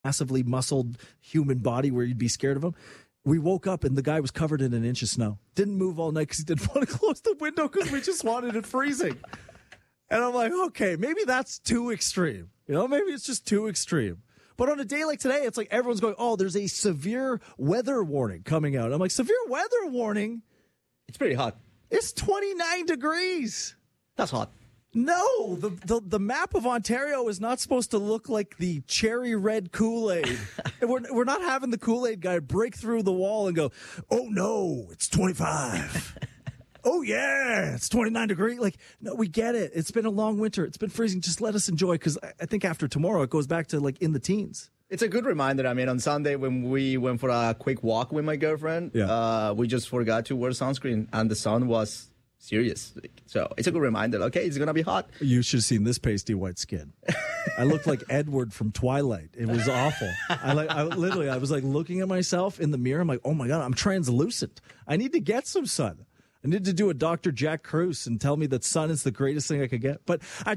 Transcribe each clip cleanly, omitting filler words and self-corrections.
massively muscled human body where you'd be scared of him. We woke up and the guy was covered in an inch of snow. Didn't move all night because he didn't want to close the window because we just wanted it freezing. And I'm like, okay, maybe that's too extreme. Maybe it's just too extreme. But on a day like today, it's like everyone's going, oh, there's a severe weather warning coming out. I'm like, severe weather warning? It's pretty hot. It's 29 degrees. That's hot. No, the map of Ontario is not supposed to look like the cherry red Kool-Aid. We're not having the Kool-Aid guy break through the wall and go, oh no, it's 25. Oh yeah, it's 29 degrees. Like, no, we get it. It's been a long winter. It's been freezing. Just let us enjoy, because I think after tomorrow it goes back to like in the teens. It's a good reminder. I mean, on Sunday when we went for a quick walk with my girlfriend, we just forgot to wear sunscreen, and the sun was serious. So it's a good reminder. Okay, it's going to be hot. You should have seen this pasty white skin. I looked like Edward from Twilight. It was awful. I was like looking at myself in the mirror. I'm like, oh my God, I'm translucent. I need to get some sun. I need to do a Dr. Jack Kruse and tell me that sun is the greatest thing I could get. But I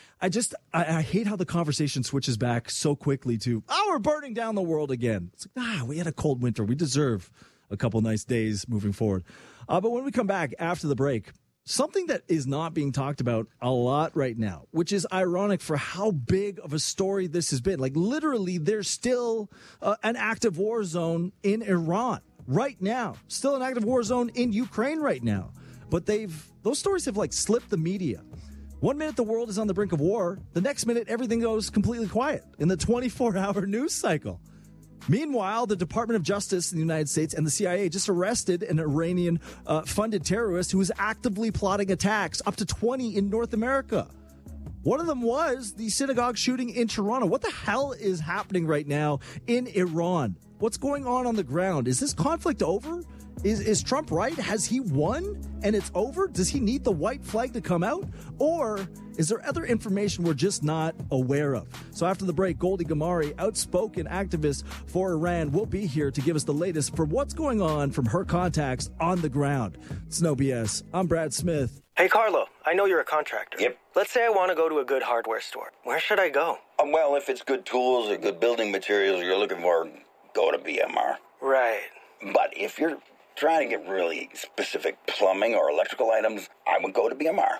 hate how the conversation switches back so quickly to, we're burning down the world again. It's like, we had a cold winter. We deserve a couple nice days moving forward. But when we come back after the break, something that is not being talked about a lot right now, which is ironic for how big of a story this has been. Like, literally, there's still an active war zone in Iran right now. Still an active war zone in Ukraine right now. But those stories have slipped the media. 1 minute the world is on the brink of war. The next minute everything goes completely quiet in the 24-hour news cycle. Meanwhile, the Department of Justice in the United States and the CIA just arrested an Iranian-funded terrorist who was actively plotting attacks, up to 20 in North America. One of them was the synagogue shooting in Toronto. What the hell is happening right now in Iran? What's going on the ground? Is this conflict over? Is Trump right? Has he won and it's over? Does he need the white flag to come out? Or is there other information we're just not aware of? So after the break, Goldie Gamari, outspoken activist for Iran, will be here to give us the latest for what's going on from her contacts on the ground. It's No BS. I'm Brad Smith. Hey, Carlo, I know you're a contractor. Yep. Let's say I want to go to a good hardware store. Where should I go? Well, if it's good tools or good building materials you're looking for, go to BMR. Right. But if you're trying to get really specific plumbing or electrical items, I would go to BMR.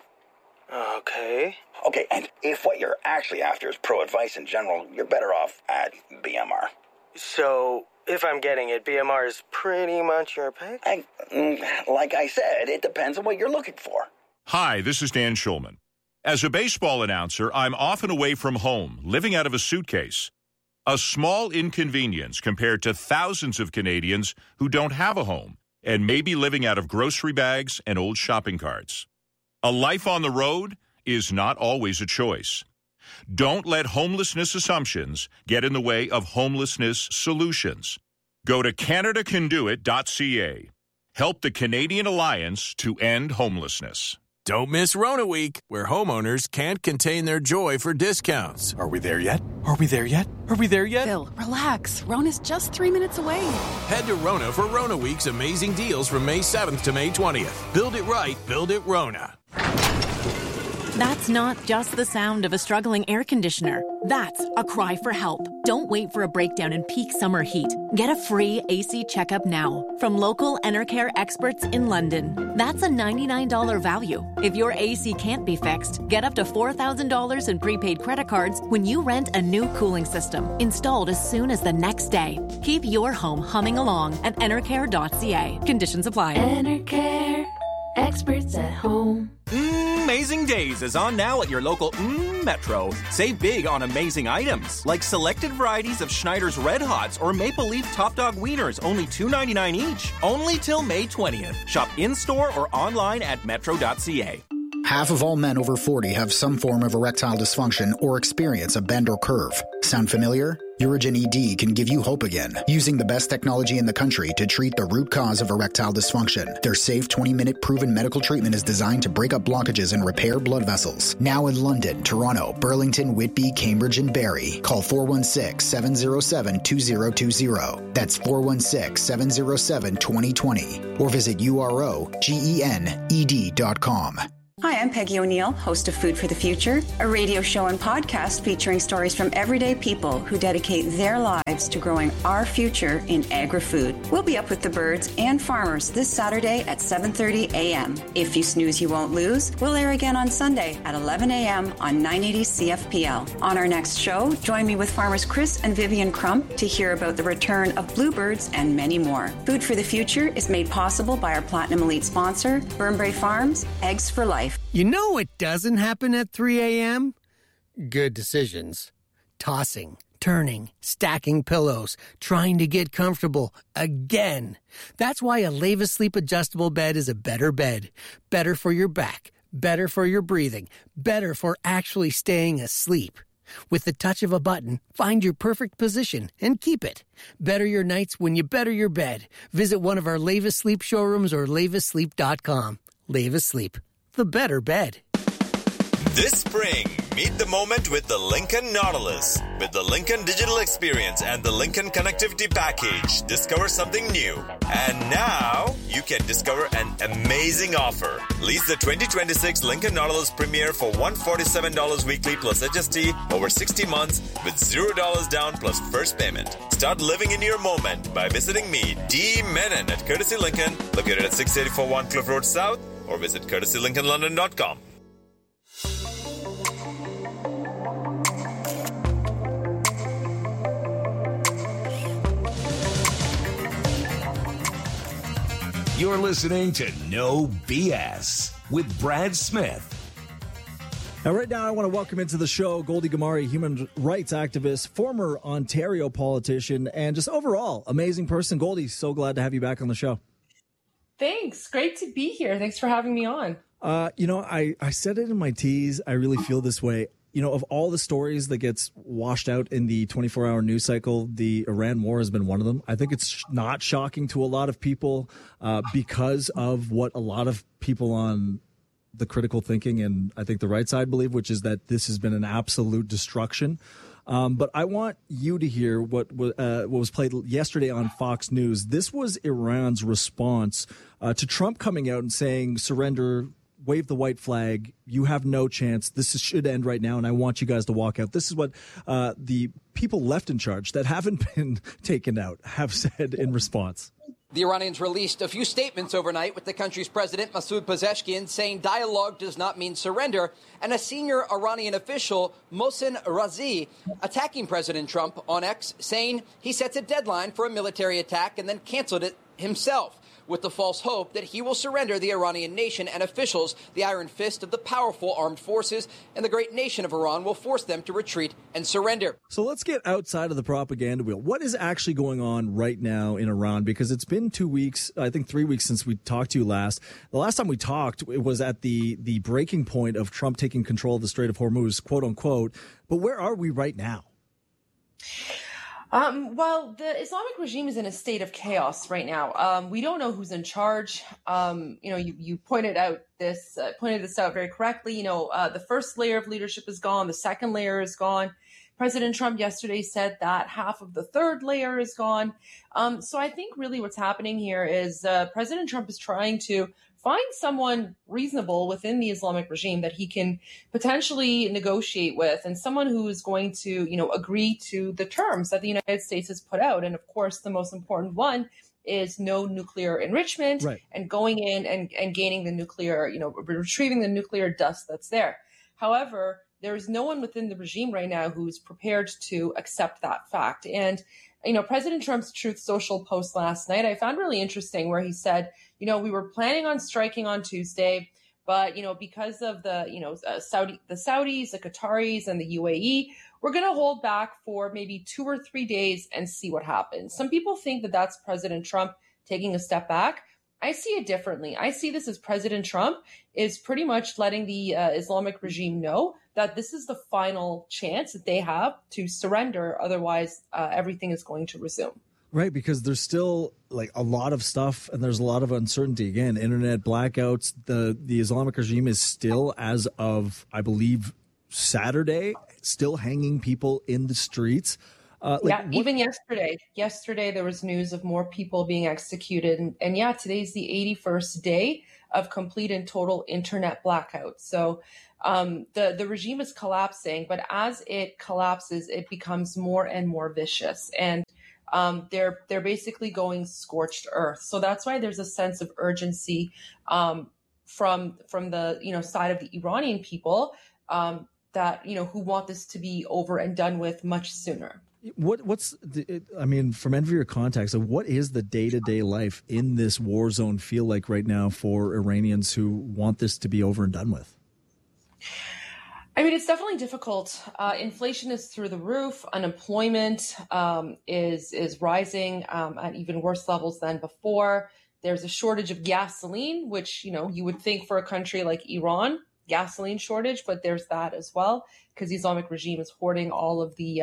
Okay. Okay, and if what you're actually after is pro advice in general, you're better off at BMR. So, if I'm getting it, BMR is pretty much your pick? Like I said, it depends on what you're looking for. Hi, this is Dan Schulman. As a baseball announcer, I'm often away from home, living out of a suitcase. A small inconvenience compared to thousands of Canadians who don't have a home and may be living out of grocery bags and old shopping carts. A life on the road is not always a choice. Don't let homelessness assumptions get in the way of homelessness solutions. Go to CanadaCanDoIt.ca. Help the Canadian Alliance to End Homelessness. Don't miss Rona Week, where homeowners can't contain their joy for discounts. Are we there yet? Are we there yet? Are we there yet? Phil, relax. Rona's just 3 minutes away. Head to Rona for Rona Week's amazing deals from May 7th to May 20th. Build it right, build it Rona. That's not just the sound of a struggling air conditioner. That's a cry for help. Don't wait for a breakdown in peak summer heat. Get a free AC checkup now from local Enercare experts in London. That's a $99 value. If your AC can't be fixed, get up to $4,000 in prepaid credit cards when you rent a new cooling system, installed as soon as the next day. Keep your home humming along at Enercare.ca. Conditions apply. Enercare. Experts at home. Amazing Days is on now at your local Metro. Save big on amazing items, like selected varieties of Schneider's Red Hots or Maple Leaf Top Dog Wieners, only $2.99 each. Only till May 20th. Shop in-store or online at metro.ca. Half of all men over 40 have some form of erectile dysfunction or experience a bend or curve. Sound familiar? Urigen ED can give you hope again, using the best technology in the country to treat the root cause of erectile dysfunction. Their safe 20-minute proven medical treatment is designed to break up blockages and repair blood vessels. Now in London, Toronto, Burlington, Whitby, Cambridge, and Barrie. Call 416-707-2020. That's 416-707-2020. Or visit UROGENED.com. Hi, I'm Peggy O'Neill, host of Food for the Future, a radio show and podcast featuring stories from everyday people who dedicate their lives to growing our future in agri-food. We'll be up with the birds and farmers this Saturday at 7:30 a.m. If you snooze, you won't lose. We'll air again on Sunday at 11 a.m. on 980 CFPL. On our next show, join me with farmers Chris and Vivian Crump to hear about the return of bluebirds and many more. Food for the Future is made possible by our Platinum Elite sponsor, Burnbrae Farms, Eggs for Life. You know what doesn't happen at 3 a.m.? Good decisions. Tossing, turning, stacking pillows, trying to get comfortable again. That's why a Leva Sleep adjustable bed is a better bed. Better for your back, better for your breathing, better for actually staying asleep. With the touch of a button, find your perfect position and keep it. Better your nights when you better your bed. Visit one of our Leva Sleep showrooms or levasleep.com. Leva Sleep, the better bed. This spring, meet the moment with the Lincoln Nautilus. With the Lincoln Digital Experience and the Lincoln Connectivity Package, discover something new. And now, you can discover an amazing offer. Lease the 2026 Lincoln Nautilus Premier for $147 weekly plus HST over 60 months with $0 down plus first payment. Start living in your moment by visiting me, D. Menon at Courtesy Lincoln, located at 684 Warncliffe Road South, or visit courtesylincolnlondon.com. You're listening to No BS with Brad Smith. Now, right now, I want to welcome into the show Goldie Ghamari, human rights activist, former Ontario politician, and just overall amazing person. Goldie, so glad to have you back on the show. Thanks. Great to be here. Thanks for having me on. I said it in my tease. I really feel this way. Of all the stories that gets washed out in the 24-hour news cycle, the Iran war has been one of them. I think it's not shocking to a lot of people because of what a lot of people on the critical thinking and I think the right side believe, which is that this has been an absolute destruction. But I want you to hear what was played yesterday on Fox News. This was Iran's response to Trump coming out and saying, surrender, wave the white flag. You have no chance. This should end right now, and I want you guys to walk out. This is what the people left in charge that haven't been taken out have said in response. The Iranians released a few statements overnight with the country's president, Masoud Pezeshkian, saying dialogue does not mean surrender, and a senior Iranian official, Mohsen Razi, attacking President Trump on X, saying he sets a deadline for a military attack and then canceled it himself, with the false hope that he will surrender the Iranian nation and officials. The iron fist of the powerful armed forces and the great nation of Iran will force them to retreat and surrender. So let's get outside of the propaganda wheel. What is actually going on right now in Iran? Because it's been 2 weeks, I think 3 weeks since we talked to you last. The last time we talked, it was at the breaking point of Trump taking control of the Strait of Hormuz, quote unquote. But where are we right now? Well, the Islamic regime is in a state of chaos right now. We don't know who's in charge. You pointed this out very correctly. The first layer of leadership is gone. The second layer is gone. President Trump yesterday said that half of the third layer is gone. So I think really what's happening here is President Trump is trying to find someone reasonable within the Islamic regime that he can potentially negotiate with, and someone who is going to, agree to the terms that the United States has put out. And of course, the most important one is no nuclear enrichment, right, and going in and gaining the nuclear, retrieving the nuclear dust that's there. However, there is no one within the regime right now who's prepared to accept that fact. And President Trump's Truth Social post last night, I found really interesting, where he said, we were planning on striking on Tuesday, but, because of the Saudis, the Qataris, and the UAE, we're going to hold back for maybe 2 or 3 days and see what happens. Some people think that that's President Trump taking a step back. I see it differently. I see this as President Trump is pretty much letting the Islamic regime know that this is the final chance that they have to surrender. Otherwise, everything is going to resume. Right, because there's still a lot of stuff and there's a lot of uncertainty. Again, internet blackouts. The Islamic regime is still, as of, I believe, Saturday, still hanging people in the streets. Even yesterday there was news of more people being executed. And today's the 81st day of complete and total internet blackout. So the regime is collapsing, but as it collapses, it becomes more and more vicious. And they're basically going scorched earth. So that's why there's a sense of urgency from the side of the Iranian people that who want this to be over and done with much sooner. From any of your contacts, what is the day-to-day life in this war zone feel like right now for Iranians who want this to be over and done with? I mean, it's definitely difficult. Inflation is through the roof. Unemployment is rising at even worse levels than before. There's a shortage of gasoline, which, you would think for a country like Iran, gasoline shortage, but there's that as well because the Islamic regime is hoarding all of the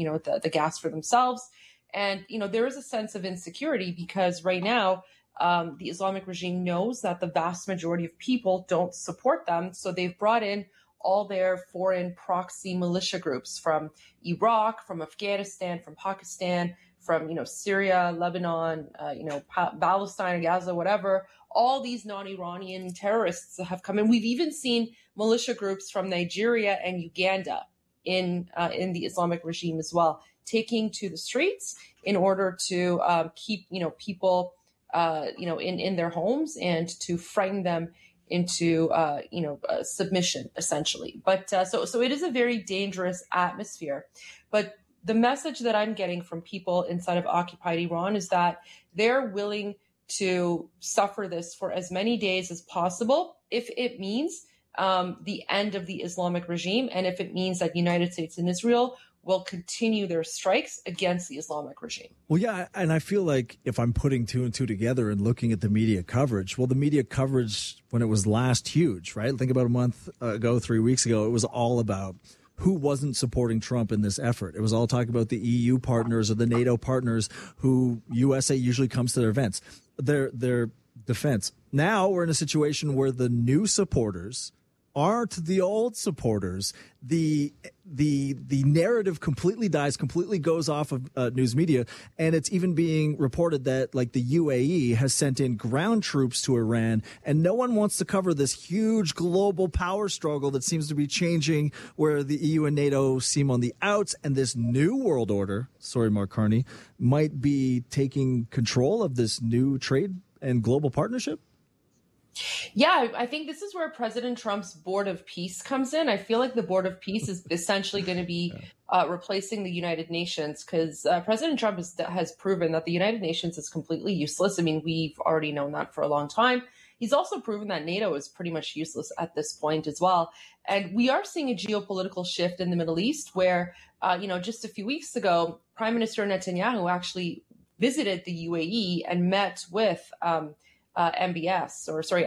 gas for themselves. And, there is a sense of insecurity because right now the Islamic regime knows that the vast majority of people don't support them. So they've brought in all their foreign proxy militia groups from Iraq, from Afghanistan, from Pakistan, from, Syria, Lebanon, Palestine, Gaza, whatever. All these non-Iranian terrorists have come in. We've even seen militia groups from Nigeria and Uganda in the Islamic regime as well, taking to the streets in order to keep, people, in their homes and to frighten them into, submission, essentially. But so it is a very dangerous atmosphere. But the message that I'm getting from people inside of occupied Iran is that they're willing to suffer this for as many days as possible if it means the end of the Islamic regime and if it means that the United States and Israel will continue their strikes against the Islamic regime. Well, yeah, and I feel like if I'm putting two and two together and looking at the media coverage, well, the media coverage when it was last huge, right? Think about a month ago, 3 weeks ago, it was all about who wasn't supporting Trump in this effort. It was all talking about the EU partners or the NATO partners who USA usually comes to their events, their defense. Now we're in a situation where the new supporters aren't the old supporters. The narrative completely dies, completely goes off of news media, and it's even being reported that like the UAE has sent in ground troops to Iran, and no one wants to cover this huge global power struggle that seems to be changing, where the EU and NATO seem on the outs, and this new world order, sorry, Mark Carney, might be taking control of this new trade and global partnership. Yeah, I think this is where President Trump's Board of Peace comes in. I feel like the Board of Peace is essentially going to be replacing the United Nations because President Trump has proven that the United Nations is completely useless. I mean, we've already known that for a long time. He's also proven that NATO is pretty much useless at this point as well. And we are seeing a geopolitical shift in the Middle East where, just a few weeks ago, Prime Minister Netanyahu actually visited the UAE and met with MBZ,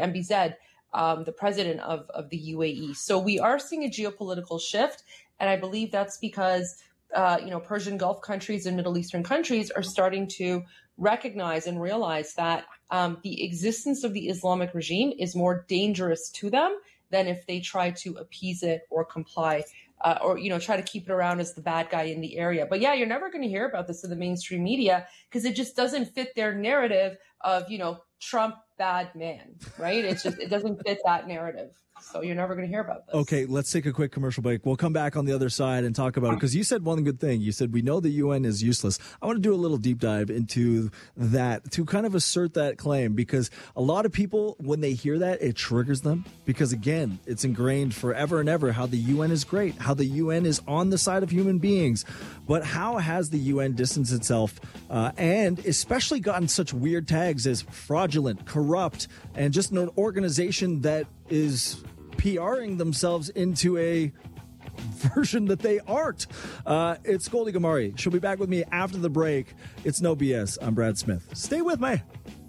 the president of the UAE. So we are seeing a geopolitical shift. And I believe that's because, Persian Gulf countries and Middle Eastern countries are starting to recognize and realize that the existence of the Islamic regime is more dangerous to them than if they try to appease it or comply or try to keep it around as the bad guy in the area. But yeah, you're never going to hear about this in the mainstream media because it just doesn't fit their narrative of, Trump bad man, right? It doesn't fit that narrative. So you're never going to hear about this. Okay, let's take a quick commercial break. We'll come back on the other side and talk about it because you said one good thing. You said we know the UN is useless. I want to do a little deep dive into that to kind of assert that claim because a lot of people, when they hear that, it triggers them because, again, it's ingrained forever and ever how the UN is great, how the UN is on the side of human beings. But how has the UN distanced itself and especially gotten such weird tags as fraudulent, corrupt, and just an organization that is PRing themselves into a version that they aren't. It's Goldie Gamari. She'll be back with me after the break. It's No BS. I'm Brad Smith. Stay with me.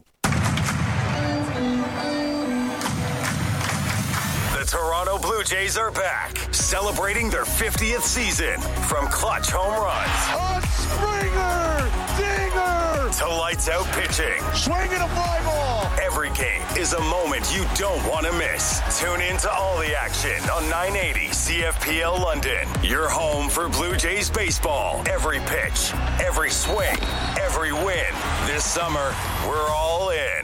The Toronto Blue Jays are back, celebrating their 50th season. From clutch home runs, a Springer, dinger, to lights out pitching, swinging a fly ball. Every game is a moment you don't want to miss. Tune in to all the action on 980 CFP. CFPL London, your home for Blue Jays baseball. Every pitch, every swing, every win. This summer, we're all in.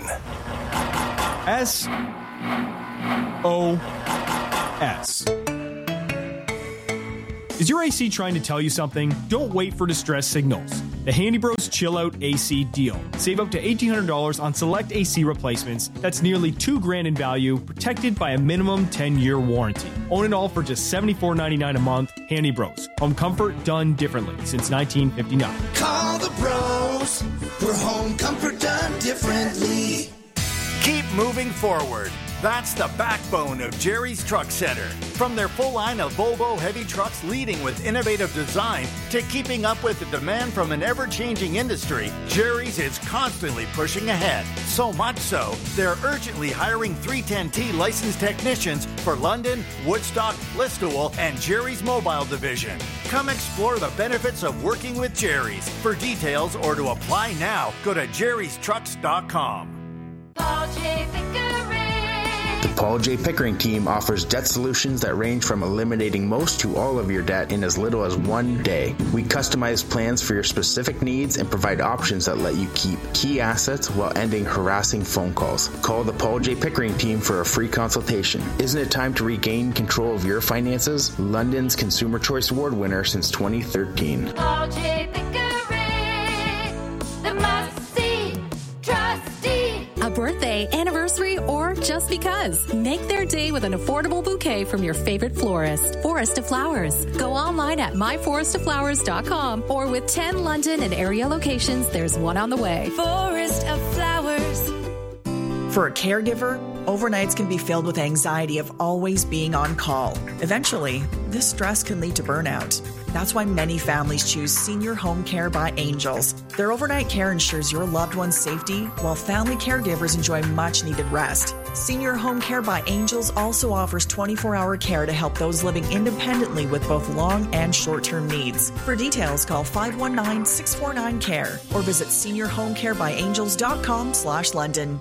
SOS. Is your AC trying to tell you something? Don't wait for distress signals. The Handy Bros Chill Out AC deal. Save up to $1,800 on select AC replacements. That's nearly $2,000 in value, protected by a minimum 10-year warranty. Own it all for just $74.99 a month. Handy Bros. Home comfort done differently since 1959. Call the bros for home comfort done differently. Keep moving forward. That's the backbone of Jerry's Truck Center. From their full line of Volvo heavy trucks leading with innovative design to keeping up with the demand from an ever-changing industry, Jerry's is constantly pushing ahead. So much so, they're urgently hiring 310T licensed technicians for London, Woodstock, Listowel, and Jerry's Mobile Division. Come explore the benefits of working with Jerry's. For details or to apply now, go to jerrystrucks.com. The Paul J. Pickering team offers debt solutions that range from eliminating most to all of your debt in as little as 1 day. We customize plans for your specific needs and provide options that let you keep key assets while ending harassing phone calls. Call the Paul J. Pickering team for a free consultation. Isn't it time to regain control of your finances? London's Consumer Choice Award winner since 2013. Paul J. Pickering, the must-see trustee. A birthday, anniversary, or just because. Make their day with an affordable bouquet from your favorite florist. Forest of Flowers. Go online at myforestoflowers.com or with 10 London and area locations, there's one on the way. Forest of Flowers. For a caregiver, overnights can be filled with anxiety of always being on call. Eventually, this stress can lead to burnout. That's why many families choose Senior Home Care by Angels. Their overnight care ensures your loved one's safety, while family caregivers enjoy much-needed rest. Senior Home Care by Angels also offers 24-hour care to help those living independently with both long and short-term needs. For details, call 519-649-CARE or visit seniorhomecarebyangels.com/London.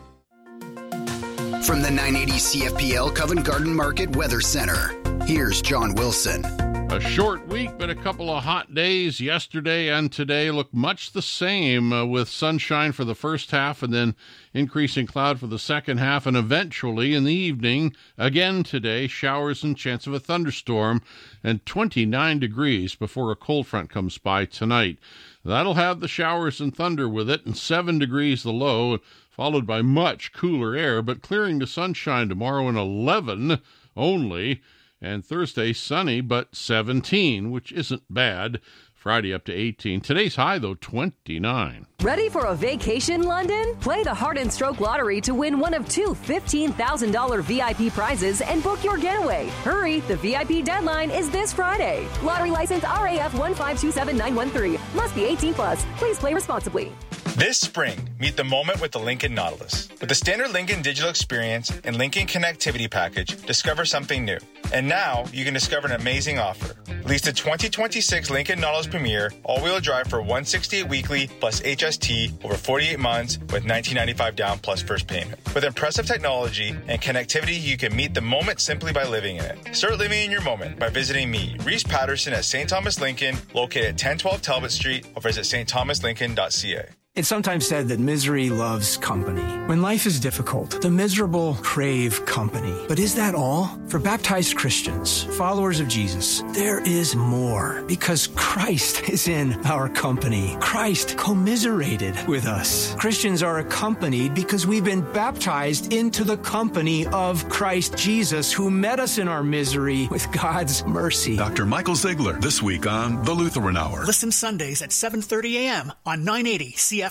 From the 980 CFPL Covent Garden Market Weather Center, here's John Wilson. A short week, but a couple of hot days. Yesterday and today look much the same, with sunshine for the first half and then increasing cloud for the second half. And eventually in the evening, again today, showers and chance of a thunderstorm, and 29 degrees before a cold front comes by tonight. That'll have the showers and thunder with it, and 7 degrees the low, followed by much cooler air, but clearing to sunshine tomorrow and 11 only. And Thursday, sunny, but 17, which isn't bad. Friday up to 18. Today's high, though, 29. Ready for a vacation, London? Play the Heart and Stroke Lottery to win one of 2 $15,000 VIP prizes and book your getaway. Hurry, the VIP deadline is this Friday. Lottery license RAF 1527913. Must be 18 plus. Please play responsibly. This spring, meet the moment with the Lincoln Nautilus. With the standard Lincoln digital experience and Lincoln connectivity package, discover something new. And now, you can discover an amazing offer. Lease the 2026 Lincoln Nautilus Premier all-wheel drive for $168 weekly plus HST over 48 months with $19.95 down plus first payment. With impressive technology and connectivity, you can meet the moment simply by living in it. Start living in your moment by visiting me, Reese Patterson at St. Thomas Lincoln, located at 1012 Talbot Street, or visit stthomaslincoln.ca. It's sometimes said that misery loves company. When life is difficult, the miserable crave company. But is that all? For baptized Christians, followers of Jesus, there is more, because Christ is in our company. Christ commiserated with us. Christians are accompanied because we've been baptized into the company of Christ Jesus, who met us in our misery with God's mercy. Dr. Michael Ziegler, this week on The Lutheran Hour. Listen Sundays at 7:30 a.m. on 980 CFPL.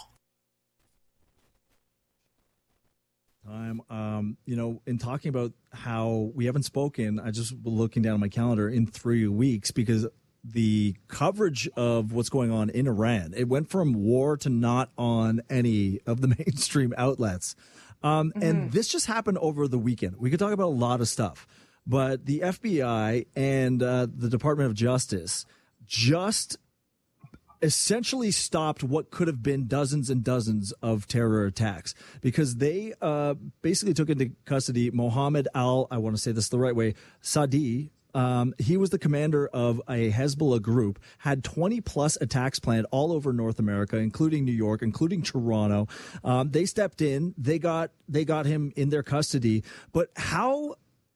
In talking about how we haven't spoken, I just looking down at my calendar in 3 weeks because the coverage of what's going on in Iran, it went from war to not on any of the mainstream outlets. And this just happened over the weekend. We could talk about a lot of stuff, but the FBI and the Department of Justice just essentially stopped what could have been dozens and dozens of terror attacks because they basically took into custody Mohammed I want to say this the right way, Saadi He was the commander of a Hezbollah group, had 20 plus attacks planned all over North America, including New York, including Toronto. They stepped in, they got him in their custody. But how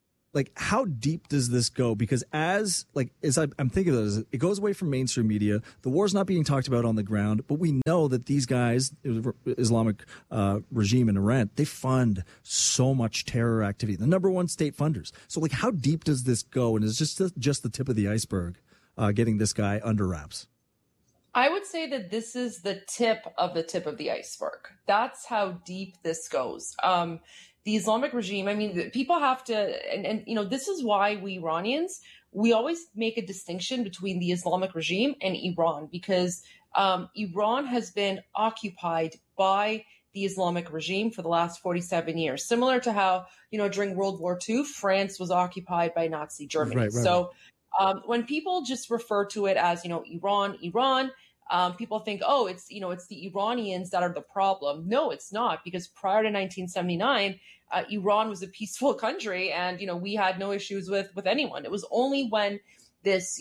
deep does this go? Because as I'm thinking of this, it goes away from mainstream media. The war's not being talked about on the ground, but we know that these guys, Islamic regime in Iran, they fund so much terror activity. The number one state funders. So how deep does this go? And is just the tip of the iceberg, getting this guy under wraps? I would say that this is the tip of the iceberg. That's how deep this goes. The Islamic regime, people have to, and this is why we Iranians, we always make a distinction between the Islamic regime and Iran, because Iran has been occupied by the Islamic regime for the last 47 years, similar to how, during World War II, France was occupied by Nazi Germany. Right. So when people just refer to it as, Iran, people think, it's the Iranians that are the problem. No, it's not, because prior to 1979, Iran was a peaceful country, and we had no issues with anyone. It was only when this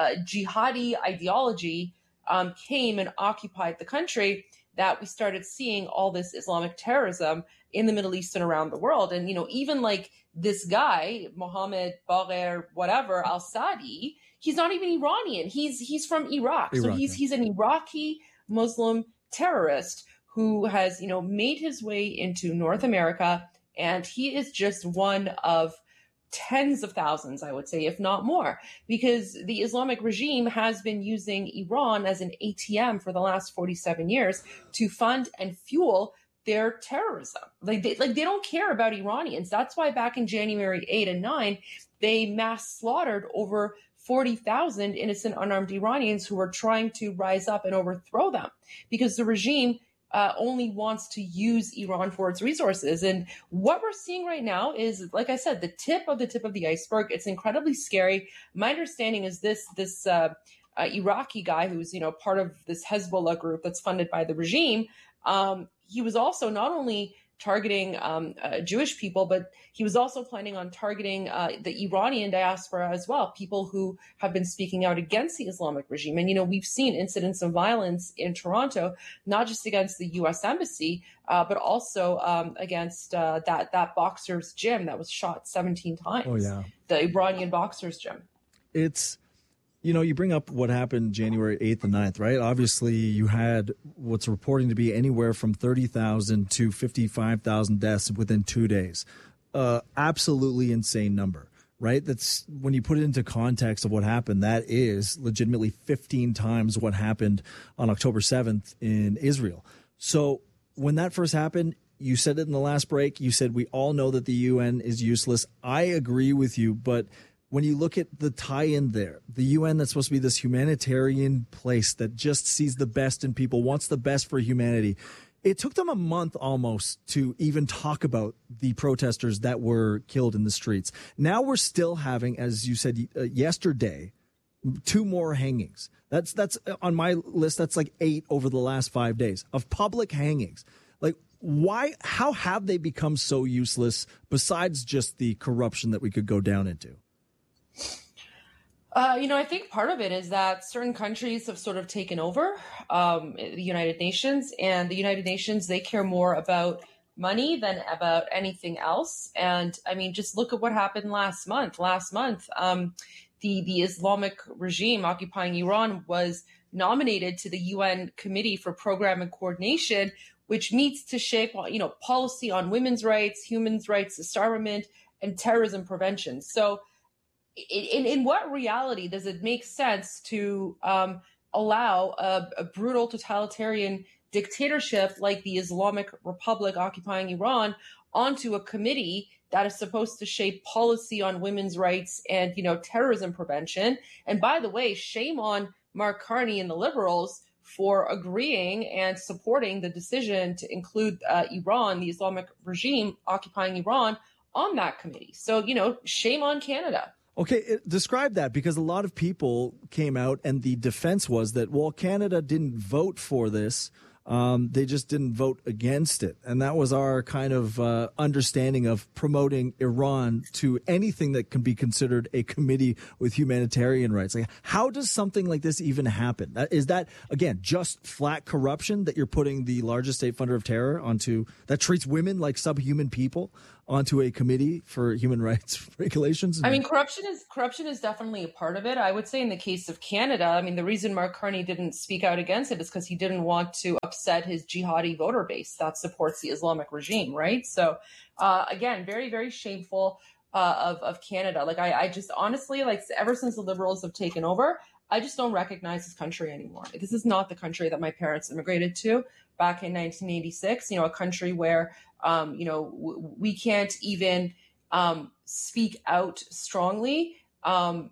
jihadi ideology came and occupied the country that we started seeing all this Islamic terrorism in the Middle East and around the world. And even this guy Mohammed Bagher whatever al-Sadi, he's not even Iranian. He's from Iraq. So he's an Iraqi Muslim terrorist who has made his way into North America. And he is just one of tens of thousands, I would say, if not more, because the Islamic regime has been using Iran as an ATM for the last 47 years to fund and fuel their terrorism. They don't care about Iranians. That's why back in January 8 and 9, they mass slaughtered over 40,000 innocent unarmed Iranians who were trying to rise up and overthrow them, because the regime only wants to use Iran for its resources. And what we're seeing right now is, like I said, the tip of the iceberg. It's incredibly scary. My understanding is this Iraqi guy who's part of this Hezbollah group that's funded by the regime. He was also not only targeting Jewish people, but he was also planning on targeting the Iranian diaspora as well, people who have been speaking out against the Islamic regime. And, we've seen incidents of violence in Toronto, not just against the U.S. Embassy, but also against that boxer's gym that was shot 17 times. Oh, yeah. The Iranian boxer's gym. It's... you bring up what happened January 8th and 9th, right? Obviously, you had what's reporting to be anywhere from 30,000 to 55,000 deaths within 2 days. Absolutely insane number, right? That's when you put it into context of what happened, that is legitimately 15 times what happened on October 7th in Israel. So when that first happened, you said it in the last break, you said we all know that the UN is useless. I agree with you, but when you look at the tie-in there, the UN that's supposed to be this humanitarian place that just sees the best in people, wants the best for humanity. It took them a month almost to even talk about the protesters that were killed in the streets. Now we're still having, as you said yesterday, 2 more hangings. That's on my list. That's 8 over the last 5 days of public hangings. Why? How have they become so useless besides just the corruption that we could go down into? I think part of it is that certain countries have sort of taken over the United Nations, and the United Nations, they care more about money than about anything else. And just look at what happened last month. The Islamic regime occupying Iran was nominated to the UN Committee for Program and Coordination, which meets to shape, policy on women's rights, human rights, disarmament, and terrorism prevention. So in what reality does it make sense to allow a brutal totalitarian dictatorship like the Islamic Republic occupying Iran onto a committee that is supposed to shape policy on women's rights and, terrorism prevention? And by the way, shame on Mark Carney and the Liberals for agreeing and supporting the decision to include Iran, the Islamic regime occupying Iran, on that committee. So, shame on Canada. Okay, describe that, because a lot of people came out and the defense was that, well, Canada didn't vote for this. They just didn't vote against it. And that was our kind of understanding of promoting Iran to anything that can be considered a committee with humanitarian rights. Like, how does something like this even happen? Is that, again, just flat corruption that you're putting the largest state funder of terror onto, that treats women like subhuman people, onto a committee for human rights regulations? I mean, corruption is definitely a part of it. I would say in the case of Canada, I mean, the reason Mark Carney didn't speak out against it is because he didn't want to upset his jihadi voter base that supports the Islamic regime, right? So, again, very, very shameful of Canada. Like, I just honestly, like, ever since the Liberals have taken over, I just don't recognize this country anymore. This is not the country that my parents immigrated to back in 1986, a country where, we can't even speak out strongly, and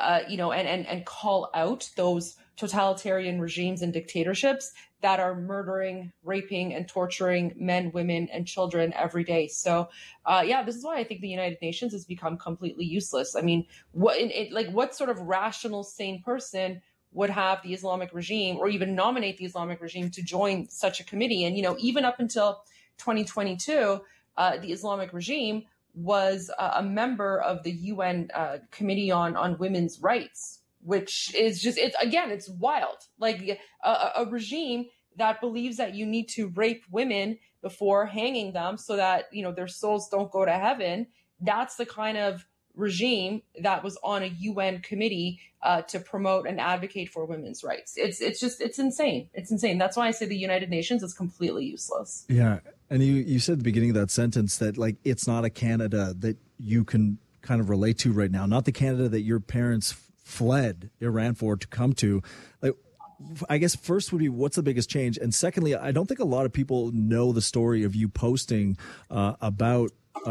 call out those totalitarian regimes and dictatorships that are murdering, raping, and torturing men, women, and children every day. So, this is why I think the United Nations has become completely useless. I mean, what sort of rational, sane person would have the Islamic regime or even nominate the Islamic regime to join such a committee? And, even up until 2022, the Islamic regime was a member of the UN Committee on Women's Rights, which is just, it's wild. Like a regime that believes that you need to rape women before hanging them so that, their souls don't go to heaven. That's the kind of regime that was on a UN committee to promote and advocate for women's rights. It's insane. It's insane. That's why I say the United Nations is completely useless. Yeah. And you said at the beginning of that sentence that, like, it's not a Canada that you can kind of relate to right now, not the Canada that your parents fled Iran for to come to. Like, I guess first would be, what's the biggest change? And secondly, I don't think a lot of people know the story of you posting about,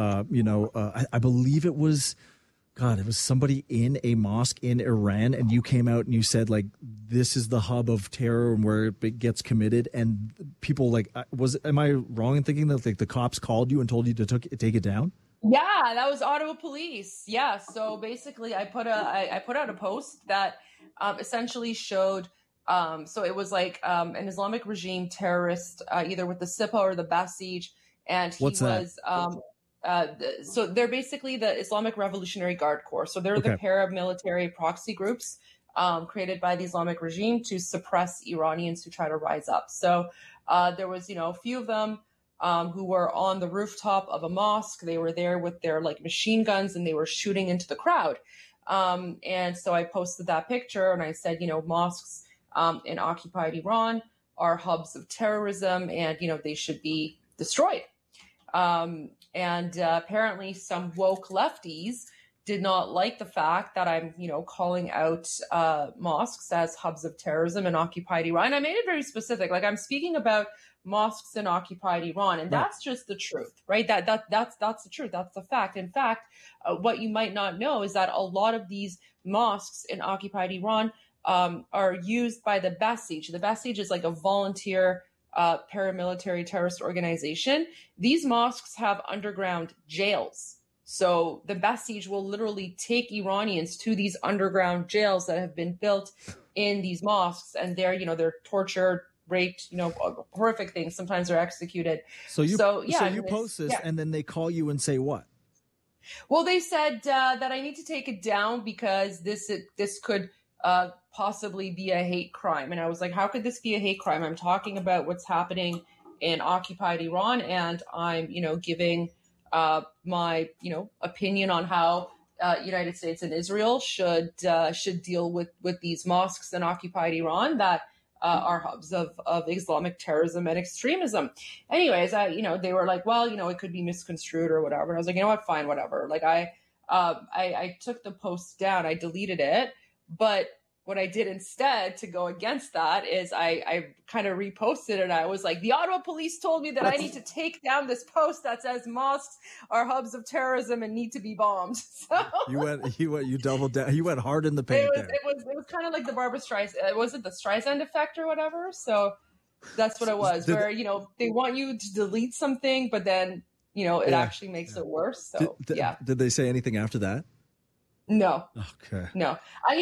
I believe it was somebody in a mosque in Iran, and you came out and you said, like, this is the hub of terror and where it gets committed. And people, like, am I wrong in thinking that, like, the cops called you and told you to take it down? Yeah, that was Ottawa police. Yeah. So basically I put out a post that essentially showed, so it was like an Islamic regime terrorist, either with the Sipa or the Basij. And he so they're basically the Islamic Revolutionary Guard Corps. So they're the paramilitary proxy groups created by the Islamic regime to suppress Iranians who try to rise up. So there was, a few of them who were on the rooftop of a mosque. They were there with their, like, machine guns, and they were shooting into the crowd. And so I posted that picture and I said, mosques in occupied Iran are hubs of terrorism, and, they should be destroyed. And apparently some woke lefties did not like the fact that I'm, calling out mosques as hubs of terrorism in occupied Iran. I made it very specific. Like, I'm speaking about mosques in occupied Iran, and that's just the truth, right? That's the truth. That's the fact. In fact, what you might not know is that a lot of these mosques in occupied Iran are used by the Basij. The Basij is like a volunteer paramilitary terrorist organization. These mosques have underground jails. So the Basij will literally take Iranians to these underground jails that have been built in these mosques, and they're tortured, raped, horrific things. Sometimes they're executed. So you post this, and then they call you and say what? Well, they said that I need to take it down because this could possibly be a hate crime. And I was like, how could this be a hate crime? I'm talking about what's happening in occupied Iran, and I'm, giving my, opinion on how United States and Israel should deal with these mosques in occupied Iran that are hubs of Islamic terrorism and extremism. Anyways, they were like, well, it could be misconstrued or whatever. And I was like, you know what, fine, whatever. Like, I took the post down, I deleted it, but what I did instead to go against that is I kind of reposted it. And I was like, the Ottawa police told me that I need to take down this post that says mosques are hubs of terrorism and need to be bombed. So you doubled down. You went hard in the paint. It was kind of like the Barbra Streisand. Was it the Streisand effect or whatever? So that's what it was. Where they want you to delete something, but then it actually makes it worse. So did they say anything after that? No. Okay. No.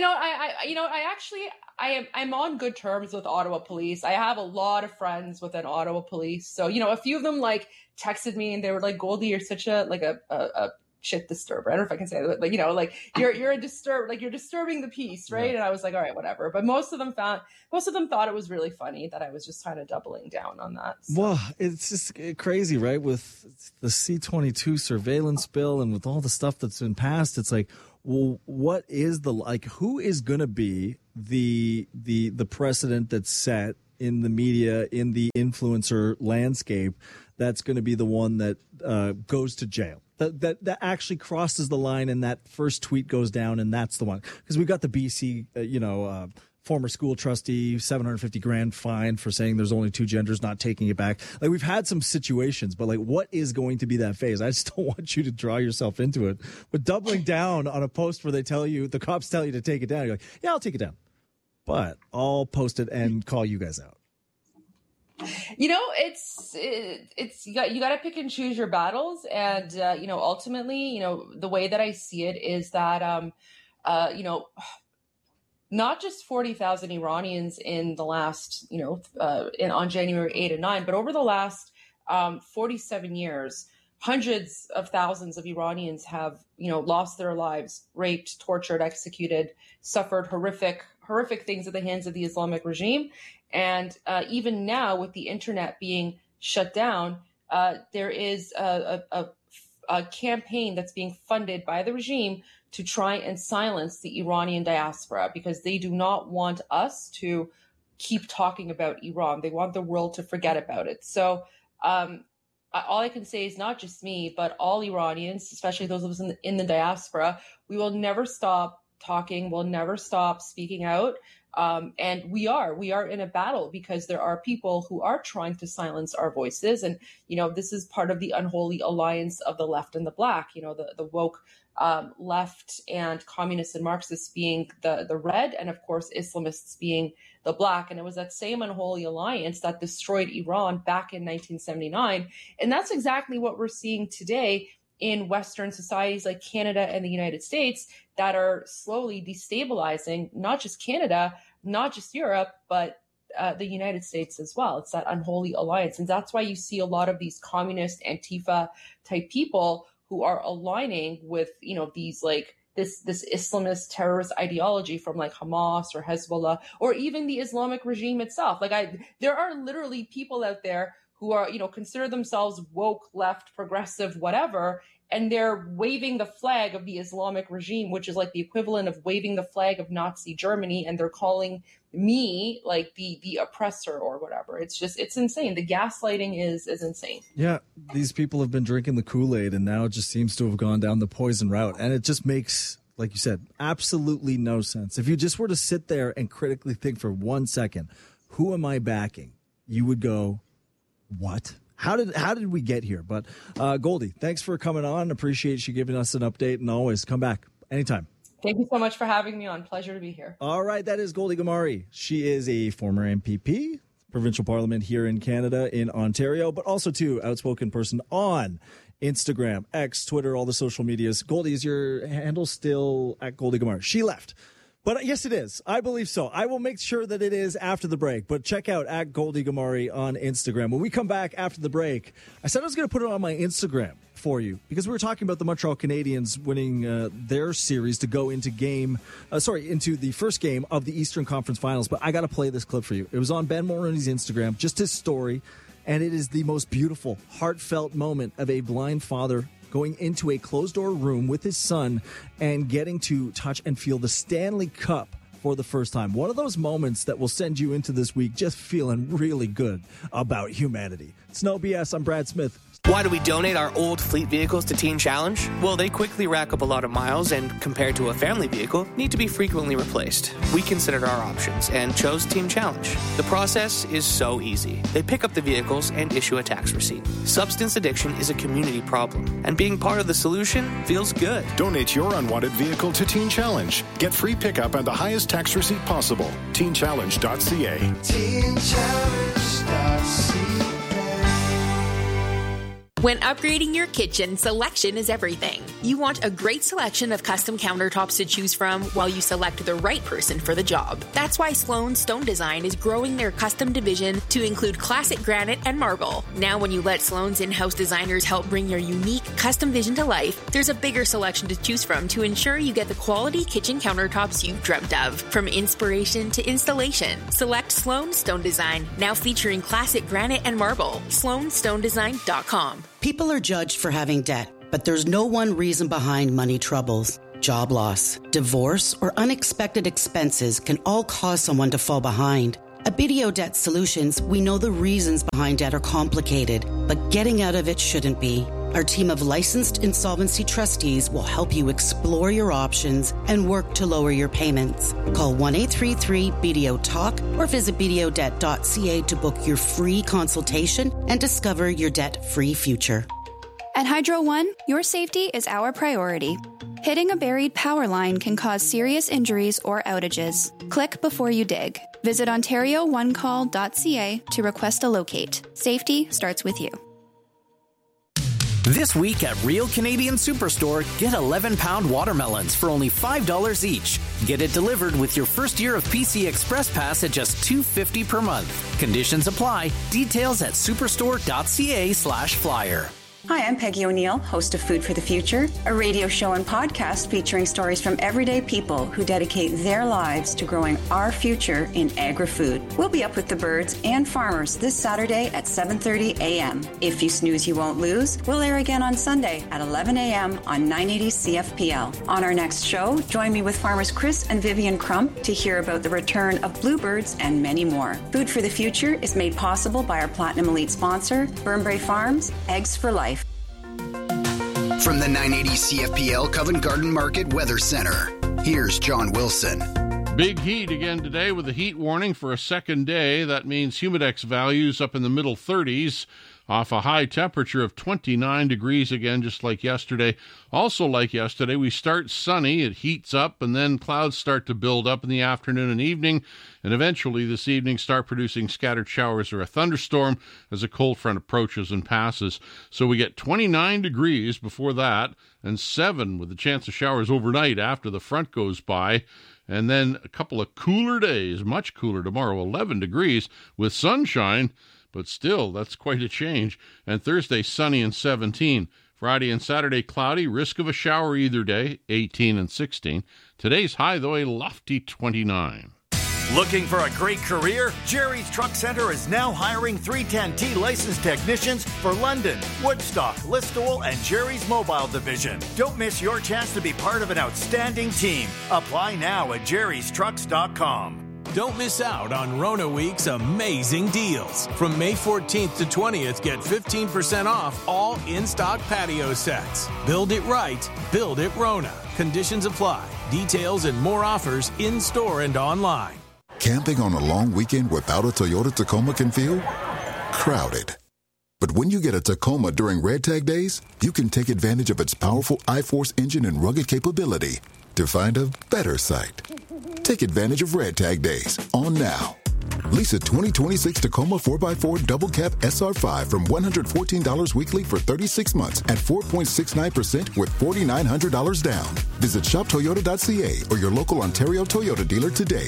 I'm on good terms with Ottawa police. I have a lot of friends within Ottawa police. So, a few of them like texted me and they were like, Goldie, you're such a shit disturber. I don't know if I can say that, but you're a disturb, like you're disturbing the peace, right? Yeah. And I was like, all right, whatever. But most of them thought it was really funny that I was just kind of doubling down on that. So. Well, it's just crazy, right? With the C-22 surveillance bill and with all the stuff that's been passed, it's like, well, what is who is going to be the precedent that's set in the media, in the influencer landscape, that's going to be the one that goes to jail? That actually crosses the line, and that first tweet goes down, and that's the one. Because we've got the BC, former school trustee, $750,000 fine for saying there's only two genders, not taking it back. Like, we've had some situations, but what is going to be that phase? I just don't want you to draw yourself into it. But doubling down on a post where the cops tell you to take it down, you're like, yeah, I'll take it down, but I'll post it and call you guys out. It's you got to pick and choose your battles, and ultimately, the way that I see it is that not just 40,000 Iranians in the last on January 8 and 9, but over the last 47 years, hundreds of thousands of Iranians have lost their lives, raped, tortured, executed, suffered horrific things at the hands of the Islamic regime. And even now, with the internet being shut down, there is a campaign that's being funded by the regime to try and silence the Iranian diaspora, because they do not want us to keep talking about Iran. They want the world to forget about it. So all I can say is not just me, but all Iranians, especially those of us in the diaspora, we will never stop talking. We'll never stop speaking out. And we are in a battle, because there are people who are trying to silence our voices. And, this is part of the unholy alliance of the left and the black, the woke left and communists and Marxists being the red, and of course, Islamists being the black. And it was that same unholy alliance that destroyed Iran back in 1979. And that's exactly what we're seeing today in Western societies like Canada and the United States, that are slowly destabilizing not just Canada, not just Europe, but the United States as well. It's that unholy alliance. And that's why you see a lot of these communist Antifa type people who are aligning with, these this Islamist terrorist ideology from Hamas or Hezbollah, or even the Islamic regime itself. There are literally people out there who are, consider themselves woke, left, progressive, whatever, and they're waving the flag of the Islamic regime, which is the equivalent of waving the flag of Nazi Germany, and they're calling me the oppressor or whatever. It's insane. The gaslighting is insane. Yeah, these people have been drinking the Kool-Aid, and now it just seems to have gone down the poison route, and it just makes, like you said, absolutely no sense. If you just were to sit there and critically think for 1 second, who am I backing? You would go, what? How did we get here? But Goldie, thanks for coming on. Appreciate you giving us an update, and always come back anytime. Thank you so much for having me on. Pleasure to be here. All right, that is Goldie Ghamari. She is a former MPP, provincial parliament here in Canada, in Ontario, but also too outspoken person on Instagram, X, Twitter, all the social medias. Goldie, is your handle still at Goldie Ghamari? She left. But yes, it is. I believe so. I will make sure that it is after the break. But check out at Goldie Ghamari on Instagram. When we come back after the break, I said I was going to put it on my Instagram for you, because we were talking about the Montreal Canadiens winning their series to go into into the first game of the Eastern Conference Finals. But I got to play this clip for you. It was on Ben Mulroney's Instagram, just his story. And it is the most beautiful, heartfelt moment of a blind father going into a closed-door room with his son and getting to touch and feel the Stanley Cup for the first time. One of those moments that will send you into this week just feeling really good about humanity. It's No BS. I'm Brad Smith. Why do we donate our old fleet vehicles to Teen Challenge? Well, they quickly rack up a lot of miles and, compared to a family vehicle, need to be frequently replaced. We considered our options and chose Teen Challenge. The process is so easy. They pick up the vehicles and issue a tax receipt. Substance addiction is a community problem, and being part of the solution feels good. Donate your unwanted vehicle to Teen Challenge. Get free pickup and the highest tax receipt possible. TeenChallenge.ca. TeenChallenge.ca. When upgrading your kitchen, selection is everything. You want a great selection of custom countertops to choose from while you select the right person for the job. That's why Sloan Stone Design is growing their custom division to include classic granite and marble. Now when you let Sloan's in-house designers help bring your unique custom vision to life, there's a bigger selection to choose from to ensure you get the quality kitchen countertops you've dreamt of. From inspiration to installation, select Sloan Stone Design, now featuring classic granite and marble. SloanStoneDesign.com. People are judged for having debt, but there's no one reason behind money troubles. Job loss, divorce, or unexpected expenses can all cause someone to fall behind. At BDO Debt Solutions, we know the reasons behind debt are complicated, but getting out of it shouldn't be. Our team of licensed insolvency trustees will help you explore your options and work to lower your payments. Call 1-833-BDO-TALK or visit bdodebt.ca to book your free consultation and discover your debt-free future. At Hydro One, your safety is our priority. Hitting a buried power line can cause serious injuries or outages. Click before you dig. Visit OntarioOneCall.ca to request a locate. Safety starts with you. This week at Real Canadian Superstore, get 11-pound watermelons for only $5 each. Get it delivered with your first year of PC Express Pass at just $2.50 per month. Conditions apply. Details at superstore.ca/flyer. Hi, I'm Peggy O'Neill, host of Food for the Future, a radio show and podcast featuring stories from everyday people who dedicate their lives to growing our future in agri-food. We'll be up with the birds and farmers this Saturday at 7:30 a.m. If you snooze, you won't lose. We'll air again on Sunday at 11 a.m. on 980 CFPL. On our next show, join me with farmers Chris and Vivian Crump to hear about the return of bluebirds and many more. Food for the Future is made possible by our Platinum Elite sponsor, Burnbrae Farms, Eggs for Life. From the 980 CFPL Covent Garden Market Weather Center, here's John Wilson. Big heat again today with a heat warning for a second day. That means humidex values up in the middle 30s off a high temperature of 29 degrees again, just like yesterday. Also like yesterday, we start sunny, it heats up, and then clouds start to build up in the afternoon and evening, and eventually this evening start producing scattered showers or a thunderstorm as a cold front approaches and passes. So we get 29 degrees before that, and 7 with the chance of showers overnight after the front goes by. And then a couple of cooler days, much cooler tomorrow, 11 degrees with sunshine, but still, that's quite a change. And Thursday, sunny and 17. Friday and Saturday, cloudy, risk of a shower either day, 18 and 16. Today's high, though, a lofty 29. Looking for a great career? Jerry's Truck Center is now hiring 310T licensed technicians for London, Woodstock, Listowel, and Jerry's Mobile Division. Don't miss your chance to be part of an outstanding team. Apply now at jerrystrucks.com. Don't miss out on Rona Week's amazing deals. From May 14th to 20th, get 15% off all in-stock patio sets. Build it right, build it Rona. Conditions apply. Details and more offers in-store and online. Camping on a long weekend without a Toyota Tacoma can feel crowded. But when you get a Tacoma during Red Tag Days, you can take advantage of its powerful I-Force engine and rugged capability to find a better site. Take advantage of Red Tag Days on now. Lease a 2026 Tacoma 4x4 Double Cab SR5 from $114 weekly for 36 months at 4.69% with $4,900 down. Visit shoptoyota.ca or your local Ontario Toyota dealer today.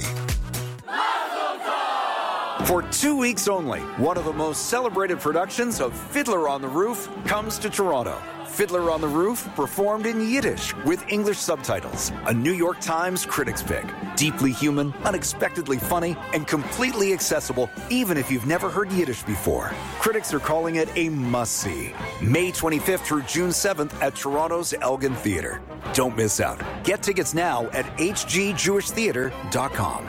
For 2 weeks only, one of the most celebrated productions of Fiddler on the Roof comes to Toronto. Fiddler on the Roof, performed in Yiddish with English subtitles. A New York Times critics pick. Deeply human, unexpectedly funny, and completely accessible even if you've never heard Yiddish before. Critics are calling it a must-see. May 25th through June 7th at Toronto's Elgin Theatre. Don't miss out. Get tickets now at hgjewishtheatre.com.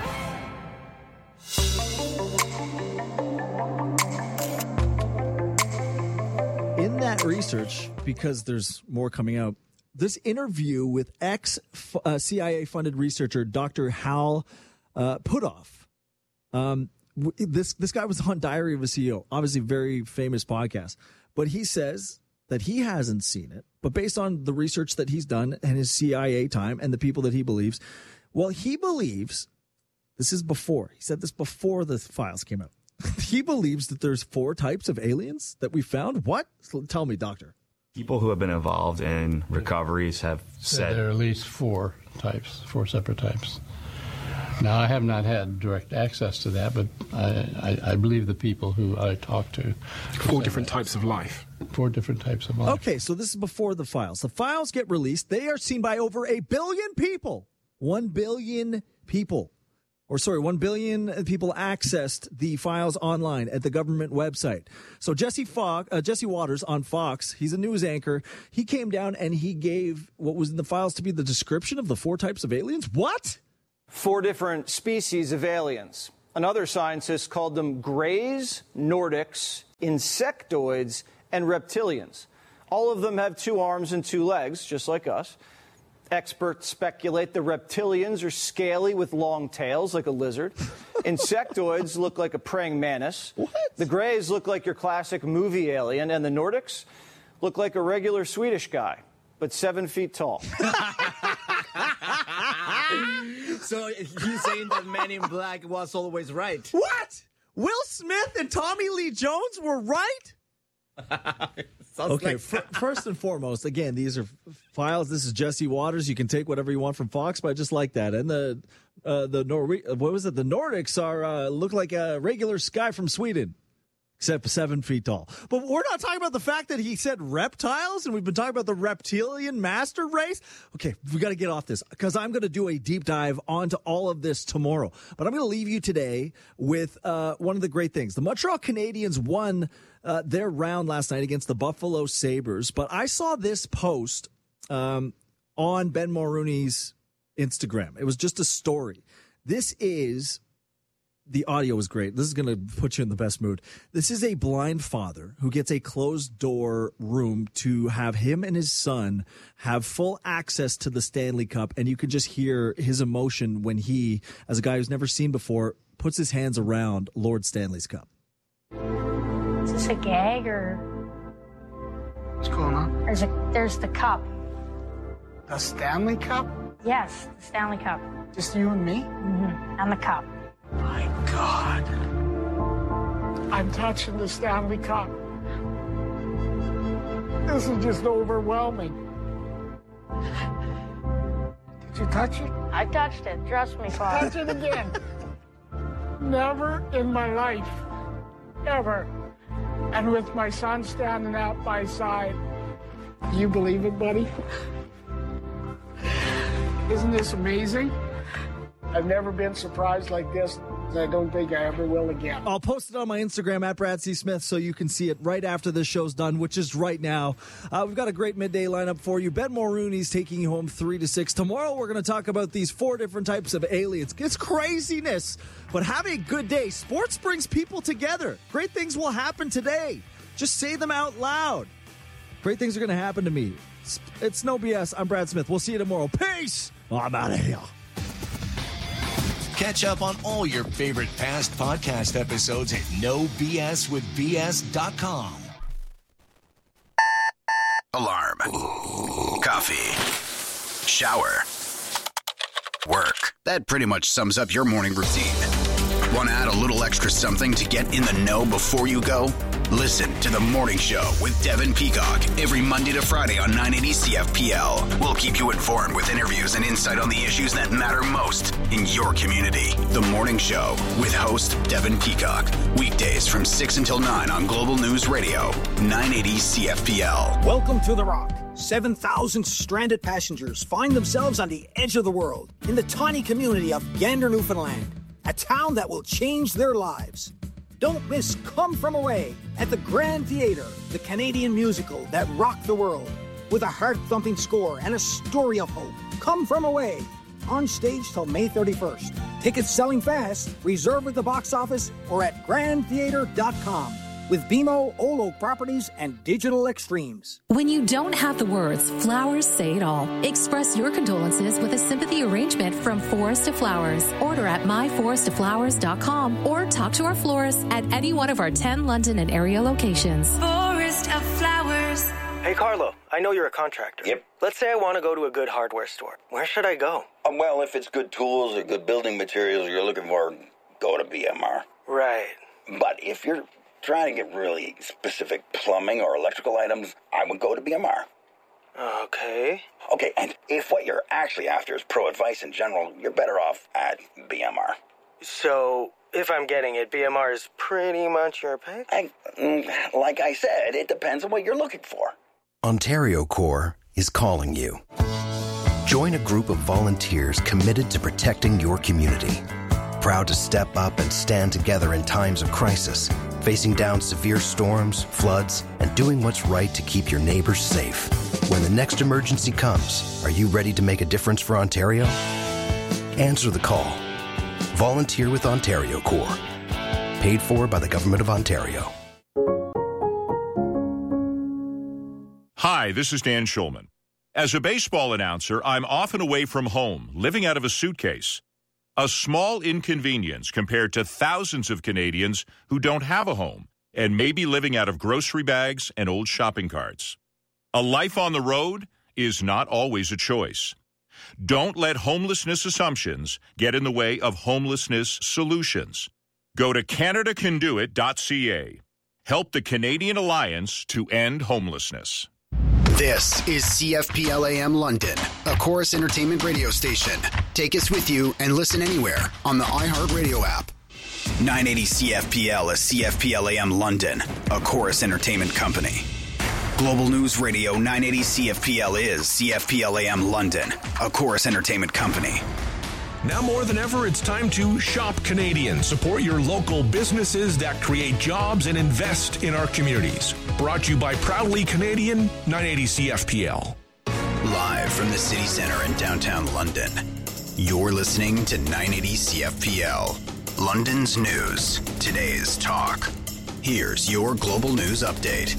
In that research, because there's more coming out, this interview with ex-CIA-funded researcher Dr. Hal Puthoff. This guy was on Diary of a CEO, obviously very famous podcast, but he says that he hasn't seen it, but based on the research that he's done and his CIA time and the people that he believes, well, he believes, this is before, he said this before the files came out, He believes that there's 4 types of aliens that we found. What? Tell me, doctor. People who have been involved in recoveries have said there are at least 4 types, 4 separate types. Now, I have not had direct access to that, but I believe the people who I talked to. 4 different types of life. 4 different types of life. Okay, so this is before the files. The files get released. They are seen by over 1 billion people. 1 billion people. 1 billion people accessed the files online at the government website. So Jesse Waters on Fox, he's a news anchor. He came down and he gave what was in the files to be the description of the 4 types of aliens. What? 4 different species of aliens. Another scientist called them Greys, Nordics, Insectoids, and Reptilians. All of them have 2 arms and 2 legs, just like us. Experts speculate the reptilians are scaly with long tails like a lizard. Insectoids look like a praying mantis. What? The Greys look like your classic movie alien, and the Nordics look like a regular Swedish guy, but 7 feet tall. So he's saying that Men in Black was always right. What? Will Smith and Tommy Lee Jones were right? Okay, first and foremost, again, these are files. This is Jesse Waters. You can take whatever you want from Fox, but I just like that. And the Nordics are look like a regular guy from Sweden, except 7 feet tall. But we're not talking about the fact that he said reptiles, and we've been talking about the reptilian master race. Okay, we got to get off this because I'm going to do a deep dive onto all of this tomorrow. But I'm going to leave you today with one of the great things. The Montreal Canadiens won their round last night against the Buffalo Sabres. But I saw this post on Ben Mulrooney's Instagram. It was just a story. The audio is great. This is going to put you in the best mood. This is a blind father who gets a closed-door room to have him and his son have full access to the Stanley Cup, and you can just hear his emotion when he, as a guy who's never seen before, puts his hands around Lord Stanley's Cup. Is this a gag, or... What's going on? There's the cup. The Stanley Cup? Yes, the Stanley Cup. Just you and me? Mm-hmm. And the cup. My God. I'm touching the Stanley Cup. This is just overwhelming. Did you touch it? I touched it. Trust me, Father. Touch it again. Never in my life. Ever. And with my son standing at my side. Do you believe it, buddy? Isn't this amazing? I've never been surprised like this, and I don't think I ever will again. I'll post it on my Instagram at Brad C. Smith so you can see it right after this show's done, which is right now. We've got a great midday lineup for you. Ben Mulrooney's taking you home 3 to 6. Tomorrow we're going to talk about these 4 different types of aliens. It's craziness, but have a good day. Sports brings people together. Great things will happen today. Just say them out loud. Great things are going to happen to me. It's no BS. I'm Brad Smith. We'll see you tomorrow. Peace. I'm out of here. Catch up on all your favorite past podcast episodes at NoBSWithBS.com. Alarm. Coffee. Shower. Work. That pretty much sums up your morning routine. Want to add a little extra something to get in the know before you go? Listen to The Morning Show with Devin Peacock every Monday to Friday on 980 CFPL. We'll keep you informed with interviews and insight on the issues that matter most in your community. The Morning Show with host Devin Peacock. Weekdays from 6 until 9 on Global News Radio, 980 CFPL. Welcome to The Rock. 7,000 stranded passengers find themselves on the edge of the world in the tiny community of Gander, Newfoundland, a town that will change their lives. Don't miss Come From Away at the Grand Theatre, the Canadian musical that rocked the world. With a heart-thumping score and a story of hope. Come From Away, on stage till May 31st. Tickets selling fast. Reserve at the box office or at grandtheatre.com. With BMO, Olo Properties, and Digital Extremes. When you don't have the words, flowers say it all. Express your condolences with a sympathy arrangement from Forest of Flowers. Order at myforestoflowers.com or talk to our florist at any one of our 10 London and area locations. Forest of Flowers. Hey, Carlo, I know you're a contractor. Yep. Let's say I want to go to a good hardware store. Where should I go? Well, if it's good tools or good building materials you're looking for, go to BMR. Right. But if you're trying to get really specific plumbing or electrical items, I would go to BMR. Okay, and if what you're actually after is pro advice in general, you're better off at BMR. So, if I'm getting it, BMR is pretty much your pick? Like I said, it depends on what you're looking for. Ontario Corps is calling you. Join a group of volunteers committed to protecting your community. Proud to step up and stand together in times of crisis, facing down severe storms, floods, and doing what's right to keep your neighbors safe. When the next emergency comes, are you ready to make a difference for Ontario? Answer the call. Volunteer with Ontario Corps. Paid for by the Government of Ontario. Hi, this is Dan Schulman. As a baseball announcer, I'm often away from home, living out of a suitcase. A small inconvenience compared to thousands of Canadians who don't have a home and may be living out of grocery bags and old shopping carts. A life on the road is not always a choice. Don't let homelessness assumptions get in the way of homelessness solutions. Go to CanadaCanDoIt.ca. Help the Canadian Alliance to End Homelessness. This is CFPL AM London, a Chorus Entertainment radio station. Take us with you and listen anywhere on the iHeartRadio app. 980 CFPL is CFPL AM London, a Chorus Entertainment company. Global News Radio 980 CFPL is CFPL AM London, a Chorus Entertainment company. Now more than ever, it's time to shop Canadian. Support your local businesses that create jobs and invest in our communities. Brought to you by Proudly Canadian, 980 CFPL. Live from the city center in downtown London, you're listening to 980 CFPL. London's news, today's talk. Here's your global news update.